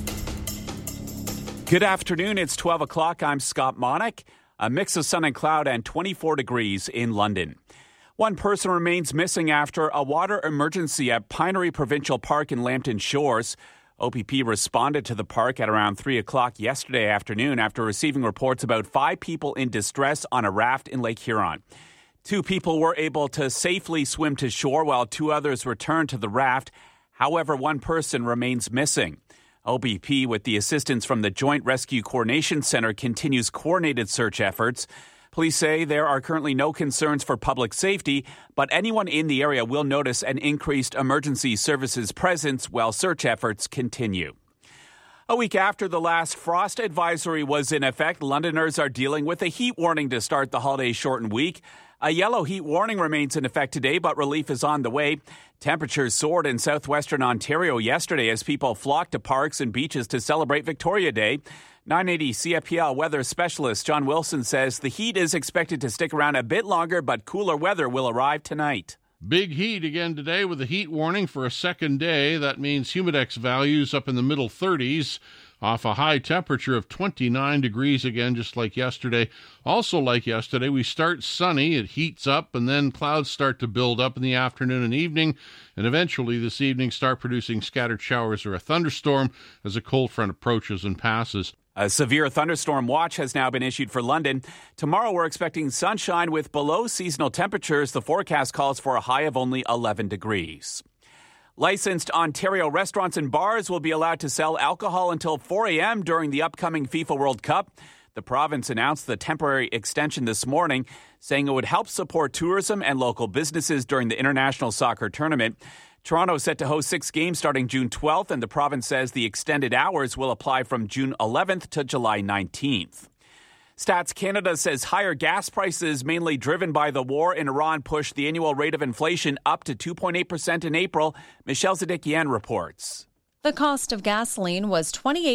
Good afternoon. It's 12 o'clock. I'm Scott Monick. A mix of sun and cloud and 24 degrees in London. One person remains missing after a water emergency at Pinery Provincial Park in Lambton Shores. OPP responded to the park at around 3 o'clock yesterday afternoon after receiving reports about 5 people in distress on a raft in Lake Huron. 2 people were able to safely swim to shore while 2 others returned to the raft. However, 1 person remains missing. OPP, with the assistance from the Joint Rescue Coordination Center, continues coordinated search efforts. Police say there are currently no concerns for public safety, but anyone in the area will notice an increased emergency services presence while search efforts continue. A week after the last frost advisory was in effect, Londoners are dealing with a heat warning to start the holiday-shortened week. A yellow heat warning remains in effect today, but relief is on the way. Temperatures soared in southwestern Ontario yesterday as people flocked to parks and beaches to celebrate Victoria Day. 980 CFPL weather specialist John Wilson says the heat is expected to stick around a bit longer, but cooler weather will arrive tonight. Big heat again today with a heat warning for a second day. That means humidex values up in the middle 30s. Off a high temperature of 29 degrees again, just like yesterday. Also like yesterday, we start sunny, it heats up, and then clouds start to build up in the afternoon and evening, and eventually this evening start producing scattered showers or a thunderstorm as a cold front approaches and passes. A severe thunderstorm watch has now been issued for London. Tomorrow we're expecting sunshine with below seasonal temperatures. The forecast calls for a high of only 11 degrees. Licensed Ontario restaurants and bars will be allowed to sell alcohol until 4 a.m. during the upcoming FIFA World Cup. The province announced the temporary extension this morning, saying it would help support tourism and local businesses during the international soccer tournament. Toronto is set to host 6 games starting June 12th, and the province says the extended hours will apply from June 11th to July 19th. Stats Canada says higher gas prices, mainly driven by the war in Iran, pushed the annual rate of inflation up to 2.8% in April. Michelle Zadikian reports. The cost of gasoline was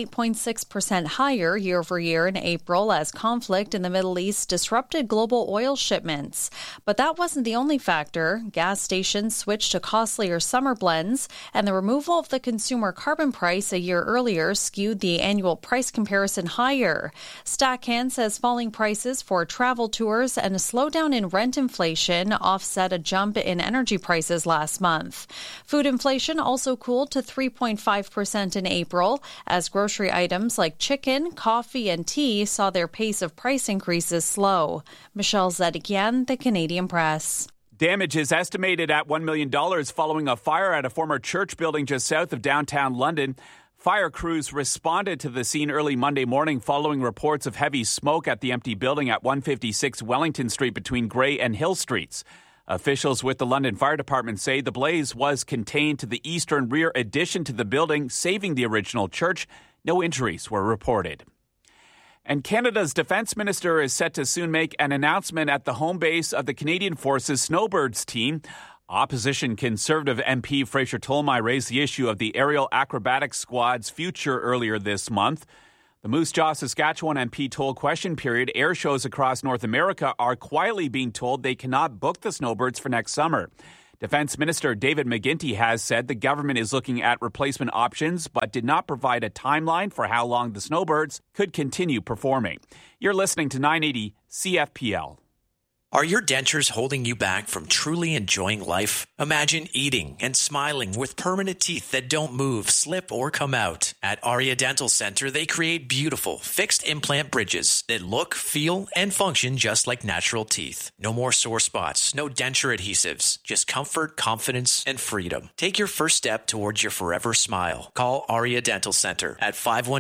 28.6% higher year-over-year in April as conflict in the Middle East disrupted global oil shipments. But that wasn't the only factor. Gas stations switched to costlier summer blends, and the removal of the consumer carbon price a year earlier skewed the annual price comparison higher. StatCan says falling prices for travel tours and a slowdown in rent inflation offset a jump in energy prices last month. Food inflation also cooled to 3.5% in April, as grocery items like chicken, coffee, and tea saw their pace of price increases slow. Michelle Zedikian, The Canadian Press. Damage is estimated at $1 million following a fire at a former church building just south of downtown London. Fire crews responded to the scene early Monday morning following reports of heavy smoke at the empty building at 156 Wellington Street between Grey and Hill Streets. Officials with the London Fire Department say the blaze was contained to the eastern rear addition to the building, saving the original church. No injuries were reported. And Canada's defense minister is set to soon make an announcement at the home base of the Canadian Forces Snowbirds team. Opposition Conservative MP Fraser Tolmai raised the issue of the aerial acrobatics squad's future earlier this month. The Moose Jaw, Saskatchewan MP told Question Period air shows across North America are quietly being told they cannot book the Snowbirds for next summer. Defense Minister David McGuinty has said the government is looking at replacement options, but did not provide a timeline for how long the Snowbirds could continue performing. You're listening to 980 CFPL. Are your dentures holding you back from truly enjoying life? Imagine eating and smiling with permanent teeth that don't move, slip, or come out. At Aria Dental Center, they create beautiful, fixed implant bridges that look, feel, and function just like natural teeth. No more sore spots, no denture adhesives, just comfort, confidence, and freedom. Take your first step towards your forever smile. Call Aria Dental Center at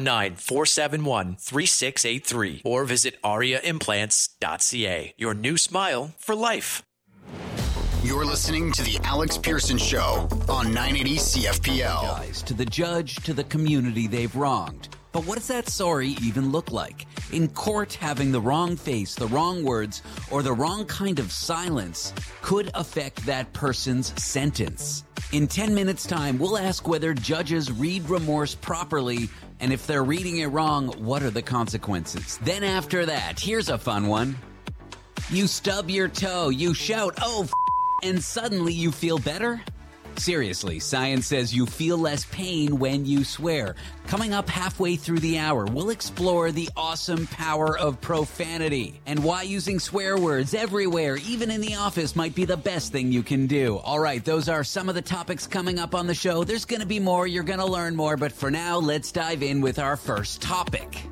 519-471-3683 or visit ariaimplants.ca. Your new smile for life. You're listening to The Alex Pearson Show on 980 CFPL. Guys, to the judge, to the community they've wronged. But what does that sorry even look like? In court, having the wrong face, the wrong words, or the wrong kind of silence could affect that person's sentence. In 10 minutes' time, we'll ask whether judges read remorse properly, and if they're reading it wrong, what are the consequences? Then after that, here's a fun one. You stub your toe, you shout, oh, and suddenly you feel better? Seriously, science says you feel less pain when you swear. Coming up halfway through the hour, we'll explore the awesome power of profanity and why using swear words everywhere, even in the office, might be the best thing you can do. All right, those are some of the topics coming up on the show. There's going to be more. You're going to learn more. But for now, let's dive in with our first topic.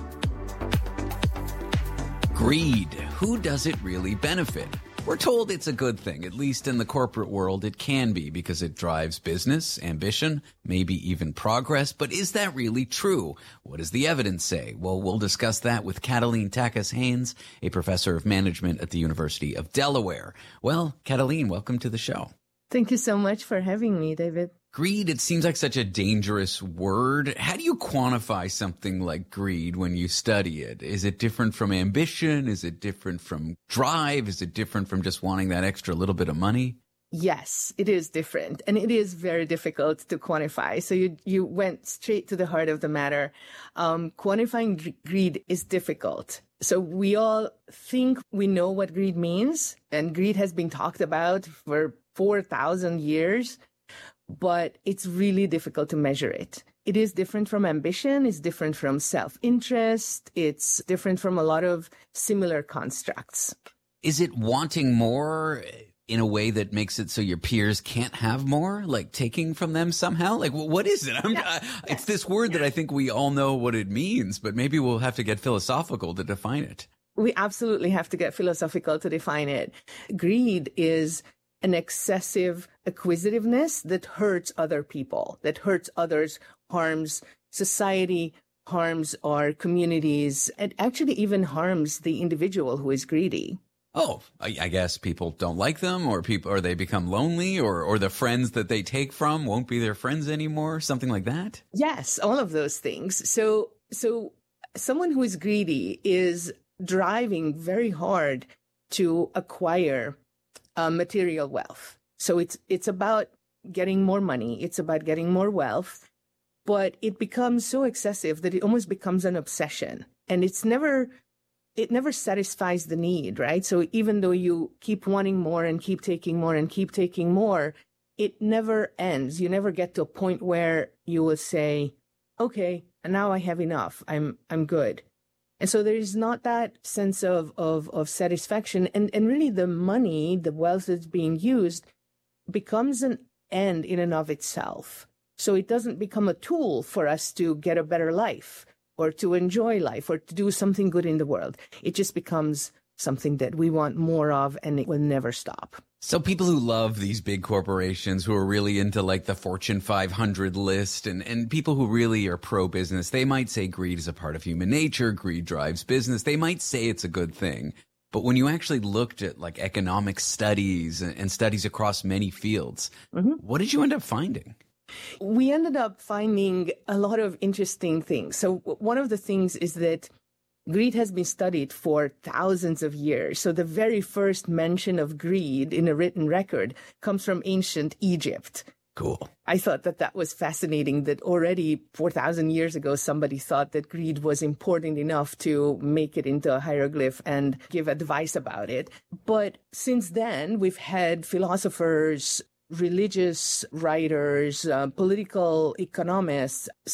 Greed. Who does it really benefit? We're told it's a good thing. At least in the corporate world, it can be because it drives business, ambition, maybe even progress. But is that really true? What does the evidence say? Well, we'll discuss that with Cataline Takacs-Haines, a professor of management at the University of Delaware. Well, Cataline, welcome to the show. Thank you so much for having me, David. Greed, it seems like such a dangerous word. How do you quantify something like greed when you study it? Is it different from ambition? Is it different from drive? Is it different from just wanting that extra little bit of money? Yes, it is different. And it is very difficult to quantify. So you went straight to the heart of the matter. Quantifying greed is difficult. So we all think we know what greed means. And greed has been talked about for 4,000 years. But it's really difficult to measure it. It is different from ambition. It's different from self-interest. It's different from a lot of similar constructs. Is it wanting more in a way that makes it so your peers can't have more, like taking from them somehow? Like, what is it? It's this word that I think we all know what it means, but maybe we'll have to get philosophical to define it. We absolutely have to get philosophical to define it. Greed is an excessive acquisitiveness that hurts other people, that hurts others, harms society, harms our communities, and actually even harms the individual who is greedy. Oh, I guess people don't like them, or they become lonely, or the friends that they take from won't be their friends anymore, something like that? Yes, all of those things. So someone who is greedy is driving very hard to acquire material wealth. So it's about getting more money. It's about getting more wealth, but it becomes so excessive that it almost becomes an obsession, and it never satisfies the need, right? So even though you keep wanting more and keep taking more and keep taking more, it never ends. You never get to a point where you will say, okay, and now I have enough. I'm good. And so there is not that sense of satisfaction. And really the money, the wealth that's being used becomes an end in and of itself. So it doesn't become a tool for us to get a better life or to enjoy life or to do something good in the world. It just becomes something that we want more of, and it will never stop. So people who love these big corporations, who are really into like the Fortune 500 list, and people who really are pro-business, they might say greed is a part of human nature, greed drives business. They might say it's a good thing. But when you actually looked at like economic studies and studies across many fields, what did you end up finding? We ended up finding a lot of interesting things. So one of the things is that greed has been studied for thousands of years. So the very first mention of greed in a written record comes from ancient Egypt. Cool. I thought that was fascinating, that already 4,000 years ago, somebody thought that greed was important enough to make it into a hieroglyph and give advice about it. But since then, we've had philosophers, religious writers, political economists